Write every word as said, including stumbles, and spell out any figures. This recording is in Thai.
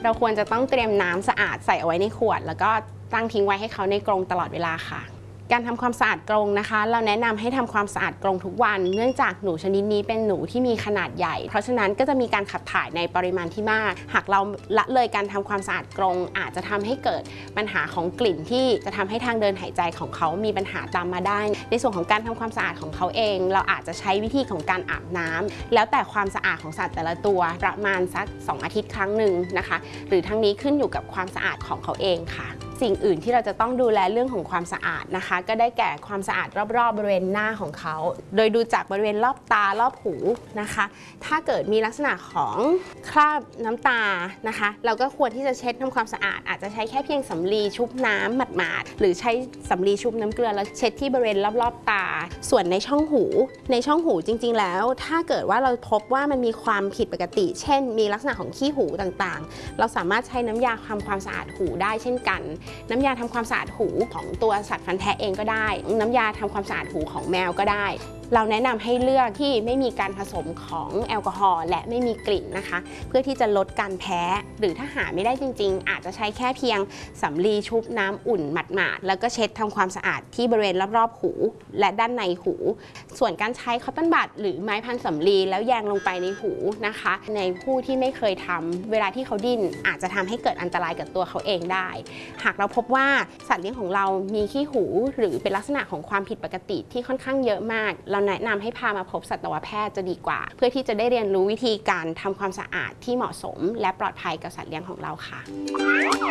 เราควรจะต้องเตรียมน้ำสะอาดใส่เอาไว้ในขวดแล้วก็ตั้งทิ้งไว้ให้เขาในกรงตลอดเวลาค่ะการทำความสะอาดกรงนะคะเราแนะนำให้ทำความสะอาดกรงทุกวันเนื่องจากหนูชนิดนี้เป็นหนูที่มีขนาดใหญ่เพราะฉะนั้นก็จะมีการขับถ่ายในปริมาณที่มากหากเราละเลยการทำความสะอาดกรงอาจจะทำให้เกิดปัญหาของกลิ่นที่จะทำให้ทางเดินหายใจของเขามีปัญหาตามมาได้ในส่วนของการทำความสะอาดของเขาเองเราอาจจะใช้วิธีของการอาบน้ำแล้วแต่ความสะอาดของสัตว์แต่ละตัวประมาณสักสองอาทิตย์ครั้งหนึ่งนะคะหรือทั้งนี้ขึ้นอยู่กับความสะอาดของเขาเองค่ะสิ่งอื่นที่เราจะต้องดูแลเรื่องของความสะอาดนะคะก็ได้แก่ความสะอาดรอบๆบริเวณหน้าของเขาโดยดูจากบริเวณรอบตารอบหูนะคะถ้าเกิดมีลักษณะของคราบน้ำตานะคะเราก็ควรที่จะเช็ดทำความสะอาดอาจจะใช้แค่เพียงสำลีชุบน้ำหมาดๆหรือใช้สำลีชุบน้ำเกลือแล้วเช็ดที่บริเวณรอบๆตาส่วนในช่องหูในช่องหูจริงๆแล้วถ้าเกิดว่าเราพบว่ามันมีความผิดปกติเช่นมีลักษณะของขี้หูต่างๆเราสามารถใช้น้ำยาทำความสะอาดหูได้เช่นกันน้ำยาทำความสะอาดหูของตัวสัตว์ฟันแทะเองก็ได้น้ำยาทำความสะอาดหูของแมวก็ได้เราแนะนำให้เลือกที่ไม่มีการผสมของแอลกอฮอล์และไม่มีกลิ่นนะคะเพื่อที่จะลดการแพ้หรือถ้าหาไม่ได้จริงๆอาจจะใช้แค่เพียงสำลีชุบน้ำอุ่นหมาดๆแล้วก็เช็ดทำความสะอาดที่บริเวณรอบๆหูและด้านในหูส่วนการใช้คอตตอนบัดหรือไม้พันสำลีแล้วแยงลงไปในหูนะคะในผู้ที่ไม่เคยทำเวลาที่เขาดิ้นอาจจะทำให้เกิดอันตรายกับตัวเขาเองได้หากเราพบว่าสัตว์เลี้ยงของเรามีขี้หูหรือเป็นลักษณะของความผิดปกติที่ค่อนข้างเยอะมากเราแนะนำให้พามาพบสัตวแพทย์จะดีกว่าเพื่อที่จะได้เรียนรู้วิธีการทำความสะอาดที่เหมาะสมและปลอดภัยกับสัตว์เลี้ยงของเราค่ะ